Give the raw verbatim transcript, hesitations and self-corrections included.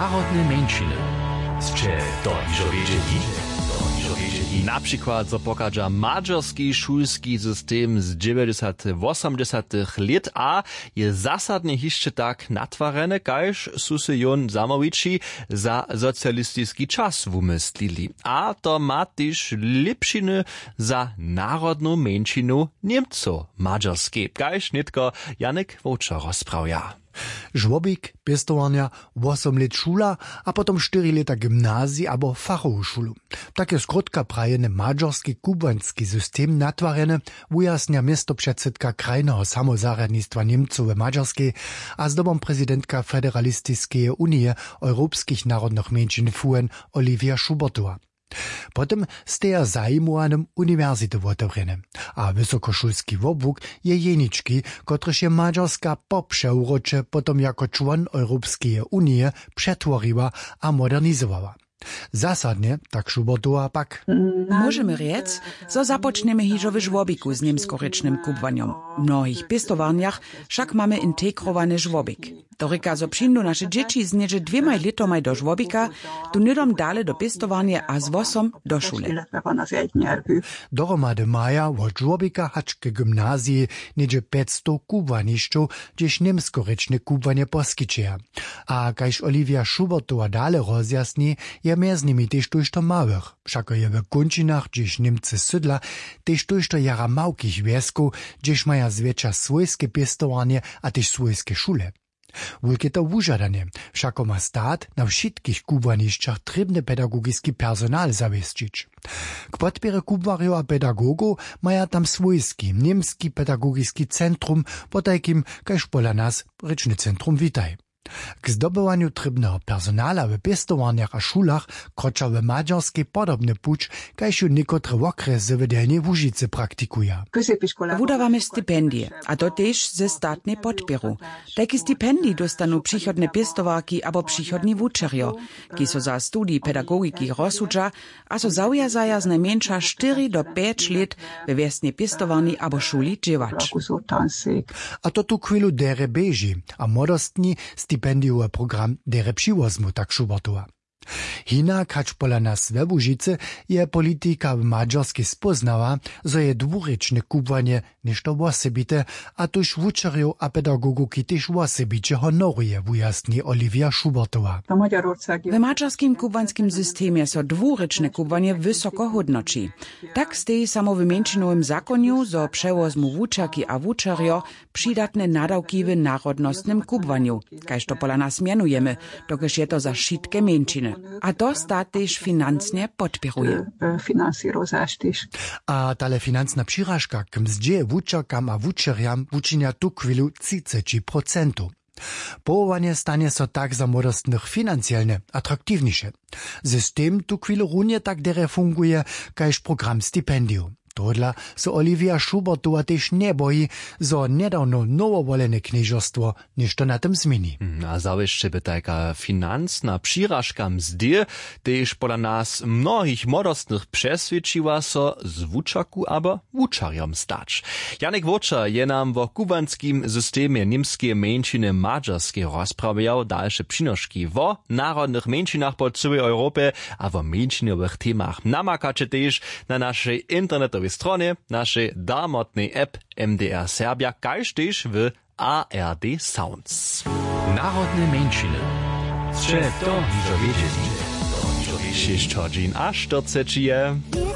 Narodne mniejszyny. Zcze to iżo wiedzieli? Na przykład zo pokaża mađarski szulski system z dziewięćdziesiątych osiemdziesiątych lat, a je zasadnie jeszcze tak natwarene, kajż su se jon Zamowici za socjalistyczny czas wymyslili. A to ma też lepšiny za narodną mniejszynę Niemców mađarskiej, kajż nitko Janek Wočer rozprawia. Żłobik, pěstovania, osem let šula a potom štyri leta gymnazji abo fachovú šulu. Takie skrótka prajene mađarski kubanski system natvarene ujasnia miestopředsedka krajného samozarjadnictwa Niemców w Mađarskiej a zdobom prezidentka Federalistycznej Unii Europskich Narodnych Mniejszyn F U N Olivia Šubertová. Potem steja zajmowanym uniwersity otewrene, a wysokoszulski obwóg je jeniczki, kotryż je Mađarska po przeurocze potom jako człon Europskiej Unii przetworiła a modernizowała. Zasadnie, tak Šubertová pak. Możemy riec, zo započneme hižo w żłobiku z niemskorycznym kubwaniem. W mnohich pěstowarniach však mamy integrowany żłobik. To ryka, zo přindu naše dzieci z nieže dvěma litomaj do żłobika, tu nidom dale do pěstowarnie a z vosom do šule. Dohromady maja od żłobika hačke gymnazji nieže päťsto kubwanišćów, gdzieś niemskoryczne kubwanie poskyčeja. A kajž Olivia Šubertová dale rozjasni, je mez nimi tež tujšto małych. Všako je w končinach, gdzieś Niemcy sydla, tež tujšto jara małkich wiesków, gdzieś maja zwiecza swojskie pěstowarnie a tež swojskie šule. Wulke to wužadanie, všako ma stát na všetkých kubwanišćach trebny pedagogiski personal zawiestić. K podpierze kubwarjów a pedagogów maja tam swojski, niemski pedagogiski centrum, potajkim kaž pola nas rečny centrum Witaj. K zdobywaniu trybnego personala w pěstowarniach a šulach kroča w Mađarskiej podobny puć, kaž ju niekotre okresy w Delnej Łužicy praktikuja. Wudawamy stipendie, a to też ze statnej podpieru. Takie stipendii dostanu przychodne pěstowarki abo przychodni wučerjo, ki so za studii pedagogiki rozsudža, a so zaujazaja z najmniejsza cztery do pięć lat we wiesnej pěstowarni abo šuli dževač. A to tu chwilu dere beži, a modostni stipendiowy program dere přivozmu, tak Šubertová. Hinak, hač pola nas we Łužicy, je politika w Mađarskiej spoznała, zo je dwurečne kubwanie nešto wosebite, a tuž wučerjów a pedagogiki tež wosebicie honoruje, wujasni Olivia Šubertová. W mađarskim kubwanskim systemie so dwurečne kubwanie wysoko hodnoči. Tak steji samo w mniejszynowym zakoniu, zo przewozmu wučerki a wučerjo přidatne nadawki w narodnostnym kubwaniu, kaž to pola nas mianujemy, dokež je to za šitke mniejszyny. A to stát tež financne podpiruje. A tale financna přiražka k mzdzie wučerkam a wučerjam wučinia tu chwilu třicet procent. Połowanie stanie so tak za młodostnych finansjalnie atraktivniejsze. System tu chwilu runie tak dere funguje, kaž program stipendium. Todla so Olivia Šubertová tež nie bojí, zo nedawno nowovolene kniežerstwo nešto na tym zmieni. A zawieszcze by taka finansna přiražka mzdy, tež pola nas mnohich modostnych przesvědčiła so z wučaku abo wučarjom stać. Janek Wočer je nam w kubanskim systemie niemskie mniejszyny mađarskiej rozprawiał dalsze przynożki wo narodnych mniejszynach po całej Europie, a wo mniejszynowych temach. Namakacie tež na naszej internetowej stronie, naszej darmotnej app M D R Serbia, kajž tež w A R D Sounds. Narodne mniejszyny. Zcze to iżo wiedzieli. sześć godzin a czterdzieści je.